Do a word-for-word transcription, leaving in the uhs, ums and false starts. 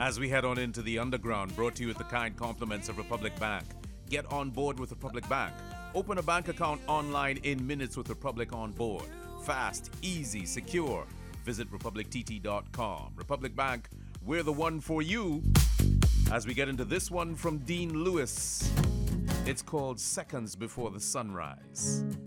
As we head on into the underground, brought to you with the kind compliments of Republic Bank. Get on board with Republic Bank. Open a bank account online in minutes with Republic on board. Fast, easy, secure. Visit republic t t dot com. Republic Bank, we're the one for you. As we get into this one from Dean Lewis, it's called Seconds Before the Sunrise.